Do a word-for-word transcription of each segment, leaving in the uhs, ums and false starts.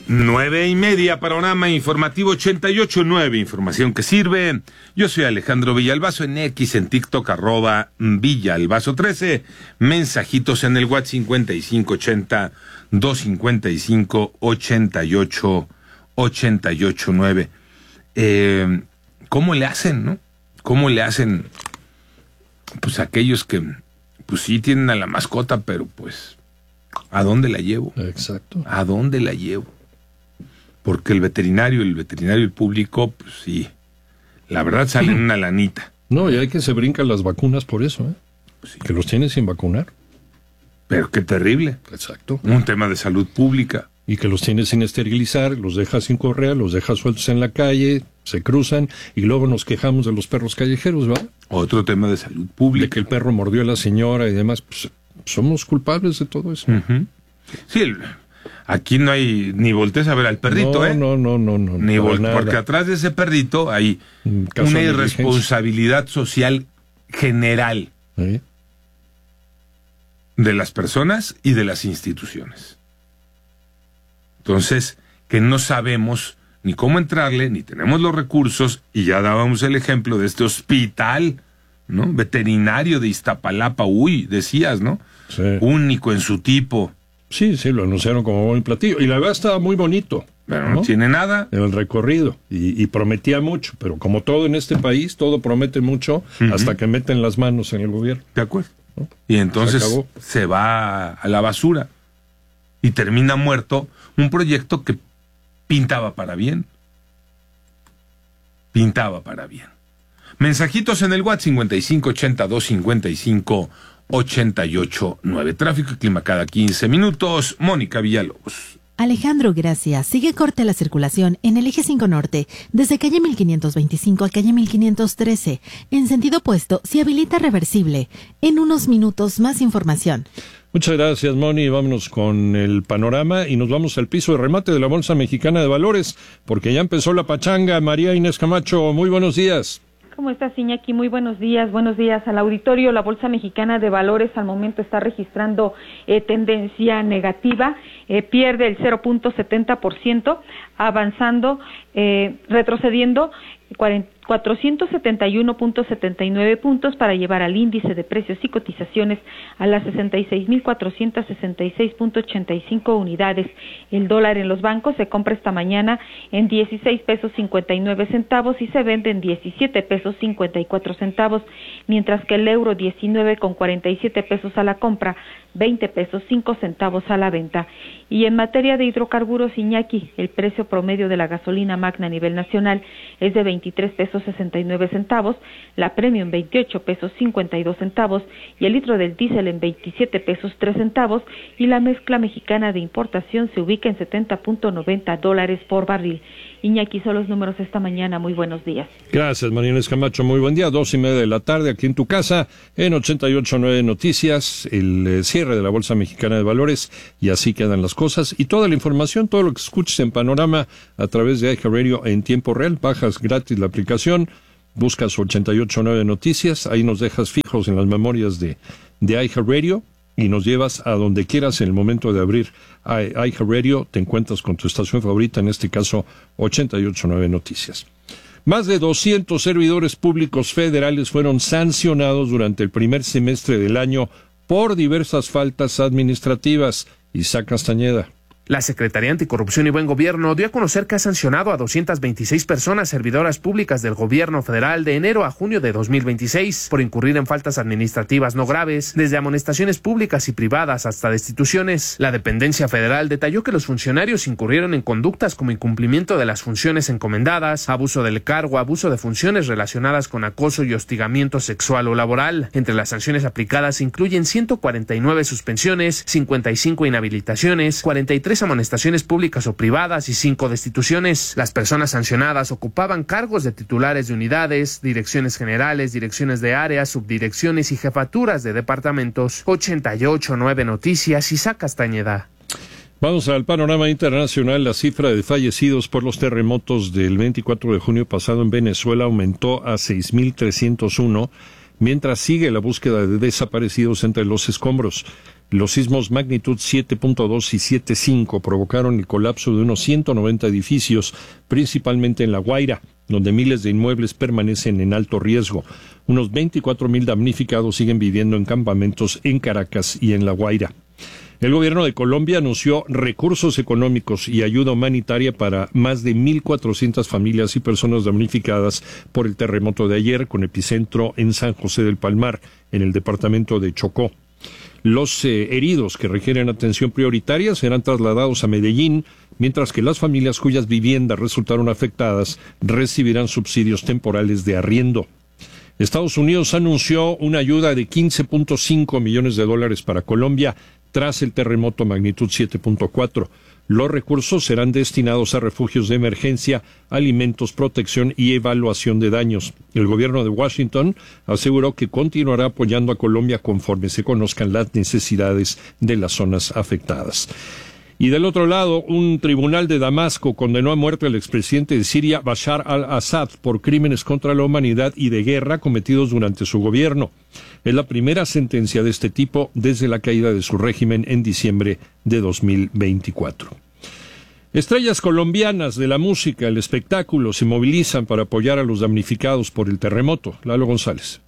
Nueve y media, panorama informativo ochenta y ocho nueve, información que sirve. Yo soy Alejandro Villalbazo, en X, en TikTok, arroba Villalbazo trece. Mensajitos en el WhatsApp cincuenta y cinco ochenta, doscientos cincuenta y cinco, ochenta y ocho, ochenta y ocho nueve. Eh, ¿Cómo le hacen, no? ¿Cómo le hacen, pues, aquellos que, pues, sí tienen a la mascota, pero, pues, ¿a dónde la llevo? Exacto. ¿A dónde la llevo? Porque el veterinario, el veterinario el público, pues sí, la verdad salen una lanita. No, y hay que se brincan las vacunas por eso, ¿eh? Sí. Que los tienen sin vacunar. Pero qué terrible. Exacto. Un tema de salud pública. Y que los tienes sin esterilizar, los dejas sin correa, los dejas sueltos en la calle, se cruzan, y luego nos quejamos de los perros callejeros, ¿verdad? Otro tema de salud pública. De que el perro mordió a la señora y demás, pues somos culpables de todo eso. Uh-huh. Sí, el... Aquí no hay, ni voltees a ver al perrito, no, ¿eh? No, no, no, no. Ni vol- porque atrás de ese perrito hay una irresponsabilidad social general ¿Eh? de las personas y de las instituciones. Entonces, que no sabemos ni cómo entrarle, ni tenemos los recursos, y ya dábamos el ejemplo de este hospital, ¿no? Veterinario de Iztapalapa, uy, decías, ¿no? Sí. Único en su tipo. Sí, sí, lo anunciaron como buen platillo. Y la verdad estaba muy bonito. Pero no, no tiene nada. En el recorrido. Y, y prometía mucho. Pero como todo en este país, todo promete mucho uh-huh. hasta que meten las manos en el gobierno. De acuerdo. ¿No? Y entonces se, se va a la basura. Y termina muerto un proyecto que pintaba para bien. Pintaba para bien. Mensajitos en el WhatsApp cincuenta y cinco ochenta, doscientos cincuenta y cinco, ochenta y ocho nueve. Tráfico y clima cada quince minutos. Mónica Villalobos. Alejandro, gracias. Sigue corte la circulación en el eje cinco norte, desde calle mil quinientos veinticinco a calle mil quinientos trece. En sentido opuesto, se habilita reversible. En unos minutos, más información. Muchas gracias, Moni. Vámonos con el panorama y nos vamos al piso de remate de la Bolsa Mexicana de Valores, porque ya empezó la pachanga. María Inés Camacho, muy buenos días. ¿Cómo estás, Iñaki? Muy buenos días, buenos días al auditorio. La Bolsa Mexicana de Valores al momento está registrando eh, tendencia negativa, eh, pierde el cero punto setenta por ciento, avanzando, eh, retrocediendo cuatrocientos setenta y uno punto setenta y nueve puntos para llevar al índice de precios y cotizaciones a las sesenta y seis mil cuatrocientos sesenta y seis punto ochenta y cinco unidades. El dólar en los bancos se compra esta mañana en dieciséis pesos cincuenta y nueve centavos y se vende en diecisiete pesos cincuenta y cuatro centavos, mientras que el euro diecinueve con cuarenta y siete pesos a la compra, veinte pesos cinco centavos a la venta. Y en materia de hidrocarburos, Iñaki, el precio promedio de la gasolina magna a nivel nacional es de veintitrés pesos sesenta y nueve centavos, la premium veintiocho pesos cincuenta y dos centavos y el litro del diésel en veintisiete pesos tres centavos, y la mezcla mexicana de importación se ubica en setenta punto noventa dólares por barril. Iñaki, son los números esta mañana. Muy buenos días. Gracias, María Inés Camacho. Muy buen día. Dos y media de la tarde aquí en tu casa, en ochenta y ocho nueve Noticias, el eh, cierre de la Bolsa Mexicana de Valores, y así quedan las cosas. Y toda la información, todo lo que escuches en Panorama a través de iHeartRadio en tiempo real, bajas gratis la aplicación, buscas ochenta y ocho nueve Noticias, ahí nos dejas fijos en las memorias de, de iHeartRadio, y nos llevas a donde quieras en el momento de abrir iHeartRadio, te encuentras con tu estación favorita, en este caso ochenta y ocho nueve Noticias. Más de doscientos servidores públicos federales fueron sancionados durante el primer semestre del año por diversas faltas administrativas. Isaac Castañeda. La Secretaría Anticorrupción y Buen Gobierno dio a conocer que ha sancionado a doscientas veintiséis personas servidoras públicas del gobierno federal de enero a junio de dos mil veintiséis por incurrir en faltas administrativas no graves, desde amonestaciones públicas y privadas hasta destituciones. La dependencia federal detalló que los funcionarios incurrieron en conductas como incumplimiento de las funciones encomendadas, abuso del cargo, abuso de funciones relacionadas con acoso y hostigamiento sexual o laboral. Entre las sanciones aplicadas incluyen ciento cuarenta y nueve suspensiones, cincuenta y cinco inhabilitaciones, cuarenta y tres amonestaciones públicas o privadas y cinco destituciones. Las personas sancionadas ocupaban cargos de titulares de unidades, direcciones generales, direcciones de áreas, subdirecciones y jefaturas de departamentos. ochenta y ocho nueve Noticias, Isaac Castañeda. Vamos al panorama internacional. La cifra de fallecidos por los terremotos del veinticuatro de junio pasado en Venezuela aumentó a seis mil trescientos uno, mientras sigue la búsqueda de desaparecidos entre los escombros. Los sismos magnitud siete punto dos y siete punto cinco provocaron el colapso de unos ciento noventa edificios, principalmente en La Guaira, donde miles de inmuebles permanecen en alto riesgo. Unos veinticuatro mil damnificados siguen viviendo en campamentos en Caracas y en La Guaira. El gobierno de Colombia anunció recursos económicos y ayuda humanitaria para más de mil cuatrocientas familias y personas damnificadas por el terremoto de ayer, con epicentro en San José del Palmar, en el departamento de Chocó. Los eh, heridos que requieren atención prioritaria serán trasladados a Medellín, mientras que las familias cuyas viviendas resultaron afectadas recibirán subsidios temporales de arriendo. Estados Unidos anunció una ayuda de quince punto cinco millones de dólares para Colombia tras el terremoto magnitud siete punto cuatro. Los recursos serán destinados a refugios de emergencia, alimentos, protección y evaluación de daños. El gobierno de Washington aseguró que continuará apoyando a Colombia conforme se conozcan las necesidades de las zonas afectadas. Y del otro lado, un tribunal de Damasco condenó a muerte al expresidente de Siria, Bashar al-Assad, por crímenes contra la humanidad y de guerra cometidos durante su gobierno. Es la primera sentencia de este tipo desde la caída de su régimen en diciembre de dos mil veinticuatro. Estrellas colombianas de la música, el espectáculo, se movilizan para apoyar a los damnificados por el terremoto. Lalo González.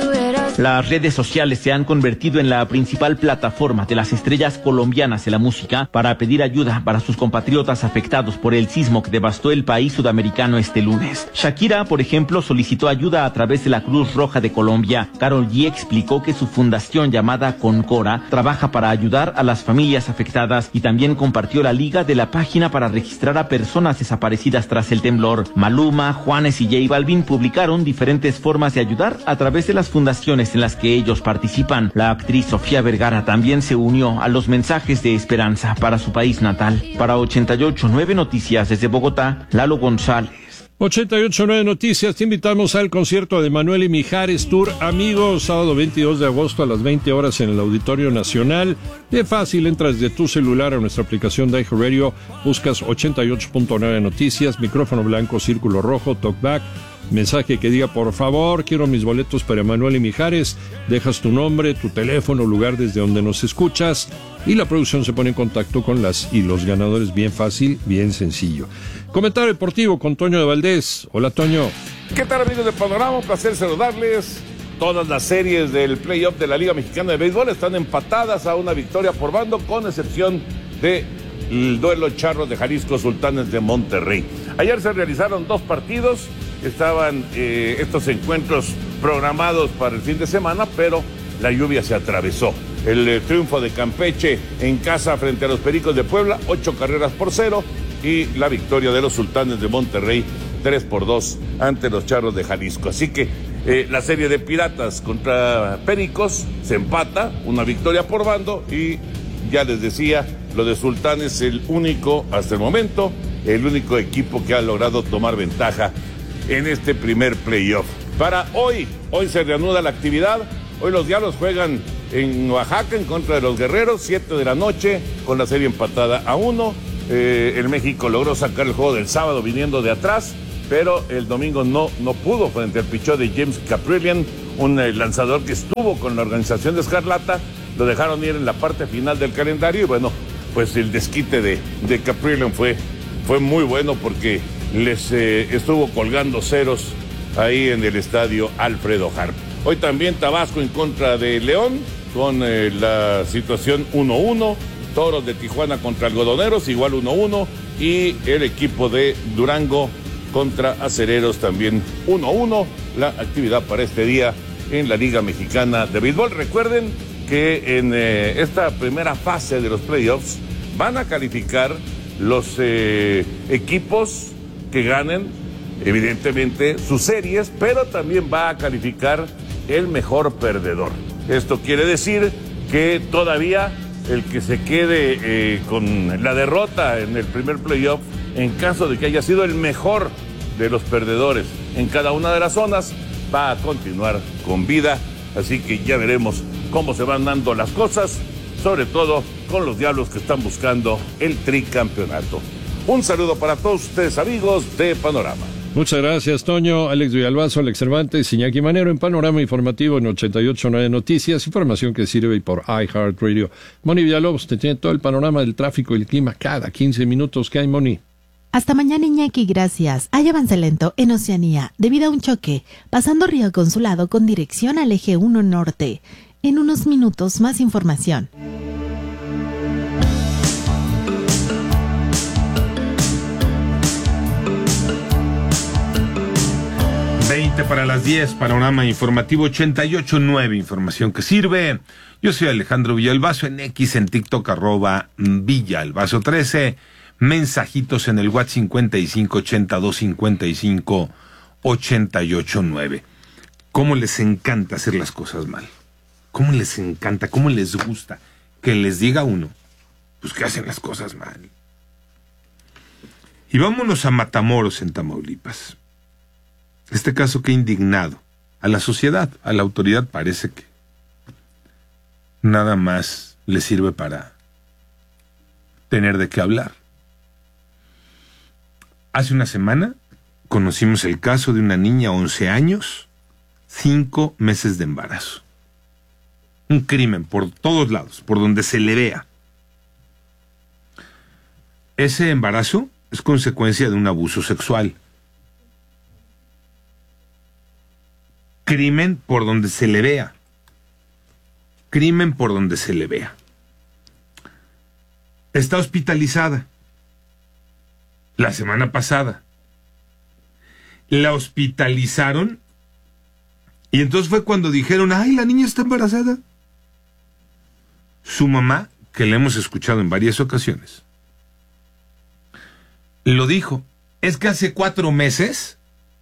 Las redes sociales se han convertido en la principal plataforma de las estrellas colombianas de la música para pedir ayuda para sus compatriotas afectados por el sismo que devastó el país sudamericano este lunes. Shakira, por ejemplo, solicitó ayuda a través de la Cruz Roja de Colombia. Karol G explicó que su fundación llamada Concora trabaja para ayudar a las familias afectadas y también compartió la liga de la página para registrar a personas desaparecidas tras el temblor. Maluma, Juanes y J Balvin publicaron diferentes formas de ayudar a través de las fundaciones en las que ellos participan. La actriz Sofía Vergara también se unió a los mensajes de esperanza para su país natal. Para ochenta y ocho punto nueve Noticias desde Bogotá, Lalo González. ochenta y ocho punto nueve Noticias, te invitamos al concierto de Manuel y Mijares Tour Amigos, sábado veintidós de agosto a las veinte horas en el Auditorio Nacional. De fácil, entras de tu celular a nuestra aplicación de iHeartRadio, buscas ochenta y ocho punto nueve Noticias, micrófono blanco, círculo rojo, talkback, mensaje que diga por favor, quiero mis boletos para Manuel y Mijares, dejas tu nombre, tu teléfono, lugar desde donde nos escuchas y la producción se pone en contacto con las y los ganadores. Bien fácil, bien sencillo. Comentario deportivo con Toño de Valdés. Hola, Toño. ¿Qué tal, amigos de Panorama? Un placer saludarles. Todas las series del playoff de la Liga Mexicana de Béisbol están empatadas a una victoria por bando, con excepción del duelo Charros de Jalisco, Sultanes de Monterrey. Ayer se realizaron dos partidos. Estaban eh, estos encuentros programados para el fin de semana, pero la lluvia se atravesó. El eh, triunfo de Campeche en casa frente a los Pericos de Puebla, ocho carreras por cero, y la victoria de los Sultanes de Monterrey, tres por dos ante los Charros de Jalisco. Así que eh, la serie de Piratas contra Pericos se empata, una victoria por bando, y ya les decía, lo de Sultanes, el único, hasta el momento, el único equipo que ha logrado tomar ventaja en este primer playoff. Para hoy, hoy se reanuda la actividad. Hoy los Diablos juegan en Oaxaca en contra de los Guerreros, siete de la noche, con la serie empatada a uno. Eh, el México logró sacar el juego del sábado viniendo de atrás, pero el domingo no, no pudo frente al pichó de James Caprillion, un eh, lanzador que estuvo con la organización de Escarlata. Lo dejaron ir en la parte final del calendario y bueno, pues el desquite de, de Caprillion fue, fue muy bueno porque les eh, estuvo colgando ceros ahí en el estadio Alfredo Harp. Hoy también Tabasco en contra de León, con eh, la situación uno uno. Toros de Tijuana contra Algodoneros, igual uno uno. Y el equipo de Durango contra Acereros, también uno uno. La actividad para este día en la Liga Mexicana de Béisbol. Recuerden que en eh, esta primera fase de los playoffs van a calificar los eh, equipos que ganen, evidentemente, sus series, pero también va a calificar el mejor perdedor. Esto quiere decir que todavía el que se quede eh, con la derrota en el primer playoff, en caso de que haya sido el mejor de los perdedores en cada una de las zonas, va a continuar con vida. Así que ya veremos cómo se van dando las cosas, sobre todo con los Diablos que están buscando el tricampeonato. Un saludo para todos ustedes, amigos de Panorama. Muchas gracias, Toño. Alex Villalbazo, Alex Cervantes, Iñaki Manero en Panorama Informativo en ochenta y ocho punto nueve Noticias, información que sirve por iHeartRadio. Moni Villalobos te tiene todo el panorama del tráfico y el clima cada quince minutos. ¿Qué hay, Moni? Hasta mañana, Iñaki, gracias. Hay avance lento en Oceanía debido a un choque, pasando Río Consulado con dirección al eje uno Norte. En unos minutos, más información. veinte para las diez, Panorama Informativo ochenta y ocho punto nueve, información que sirve. Yo soy Alejandro Villalbazo, en X, en TikTok, arroba Villalbazo trece. Mensajitos en el WhatsApp cincuenta y cinco ochenta y dos cincuenta y cinco ochenta y ocho nueve. ¿Cómo les encanta hacer las cosas mal? ¿Cómo les encanta? ¿Cómo les gusta que les diga uno, pues, que hacen las cosas mal? Y vámonos a Matamoros, en Tamaulipas. Este caso que ha indignado a la sociedad, a la autoridad, parece que nada más le sirve para tener de qué hablar. Hace una semana conocimos el caso de una niña, once años, cinco meses de embarazo. Un crimen por todos lados, por donde se le vea. Ese embarazo es consecuencia de un abuso sexual. Crimen por donde se le vea. Crimen por donde se le vea. Está hospitalizada. La semana pasada. La hospitalizaron y entonces fue cuando dijeron, ¡ay, la niña está embarazada! Su mamá, que le hemos escuchado en varias ocasiones, lo dijo. Es que hace cuatro meses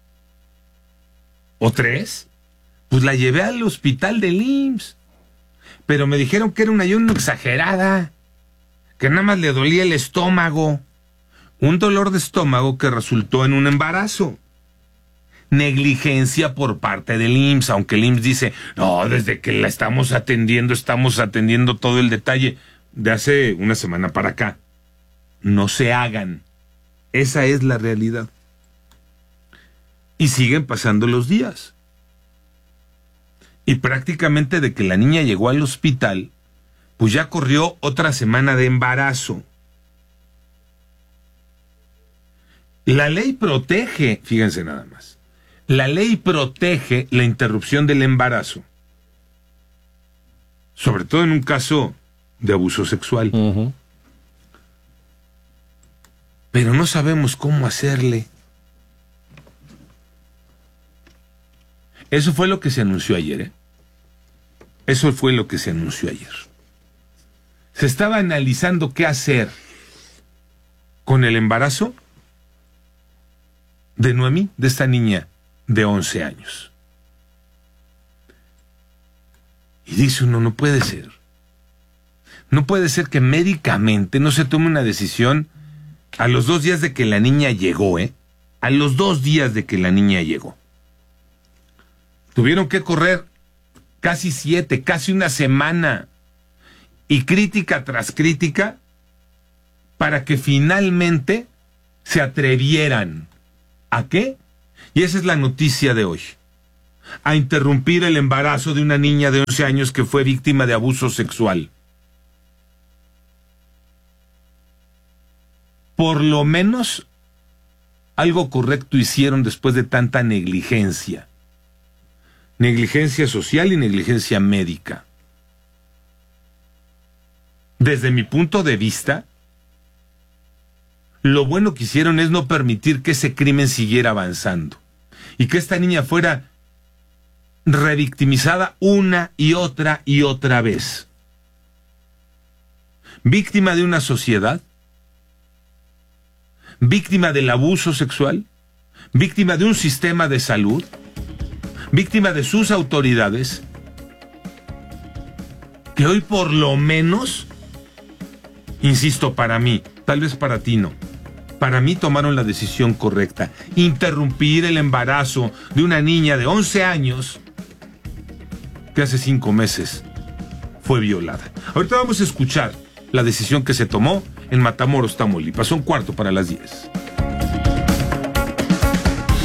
o tres, pues la llevé al hospital del I M S S, pero me dijeron que era una ayuno exagerada, que nada más le dolía el estómago, un dolor de estómago que resultó en un embarazo. Negligencia por parte del I M S S, aunque el I M S S dice, no, desde que la estamos atendiendo, estamos atendiendo todo el detalle de hace una semana para acá. No se hagan. Esa es la realidad. Y siguen pasando los días. Y prácticamente de que la niña llegó al hospital, pues ya corrió otra semana de embarazo. La ley protege, fíjense nada más, la ley protege la interrupción del embarazo, sobre todo en un caso de abuso sexual. Uh-huh. Pero no sabemos cómo hacerle. Eso fue lo que se anunció ayer, ¿eh? Eso fue lo que se anunció ayer. Se estaba analizando qué hacer con el embarazo de Noemí, de esta niña de once años. Y dice uno, no puede ser. No puede ser que médicamente no se tome una decisión a los dos días de que la niña llegó, ¿eh? A los dos días de que la niña llegó. Tuvieron que correr casi siete, casi una semana, y crítica tras crítica, para que finalmente se atrevieran. ¿A qué? Y esa es la noticia de hoy. A interrumpir el embarazo de una niña de once años que fue víctima de abuso sexual. Por lo menos algo correcto hicieron después de tanta negligencia. Negligencia social y negligencia médica. Desde mi punto de vista, lo bueno que hicieron es no permitir que ese crimen siguiera avanzando y que esta niña fuera revictimizada una y otra y otra vez. Víctima de una sociedad, víctima del abuso sexual, víctima de un sistema de salud, víctima de sus autoridades, que hoy por lo menos, insisto, para mí, tal vez para ti no, para mí tomaron la decisión correcta: interrumpir el embarazo de una niña de once años que hace cinco meses fue violada. Ahorita vamos a escuchar la decisión que se tomó en Matamoros, Tamaulipas. Son cuarto para las diez.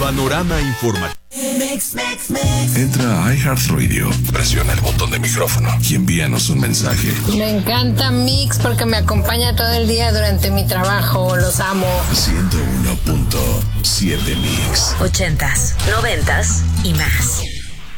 Panorama informativo. Entra a iHeartRadio, presiona el botón de micrófono y envíanos un mensaje. Me encanta Mix porque me acompaña todo el día durante mi trabajo. Los amo. ciento uno punto siete Mix. Ochentas, noventas y más.